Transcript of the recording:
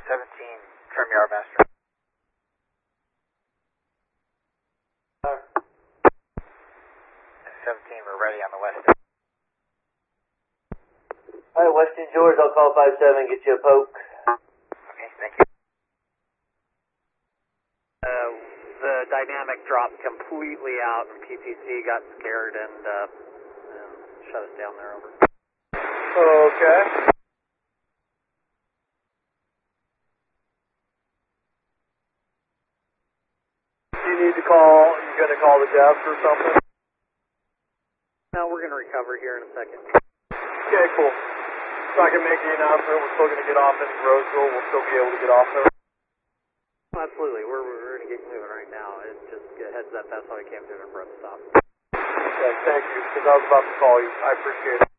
17, trim yard master. 17, we're ready on the west end. Alright, Weston George, I'll call 57, get you a poke. Okay, thank you. The dynamic dropped completely out and PTC got scared and shut us down there over. Okay. You need to call, you gonna call the Jeffs or something? No, we're gonna recover here in a second. Okay, cool. So I can make the announcement, we're still gonna get off in Roseville, we'll still be able to get off there. Absolutely, we're gonna get moving right now. It's just a heads up, that's why I came to an abrupt stop. Okay, thank you, because I was about to call you. I appreciate it.